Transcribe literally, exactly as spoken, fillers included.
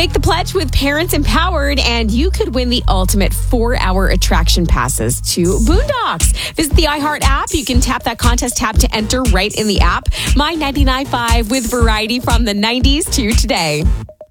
Make the pledge with Parents Empowered, and you could win the ultimate four-hour attraction passes to Boondocks. Visit the iHeart app. You can tap that contest tab to enter right in the app. My ninety-nine point five with variety from the nineties to today.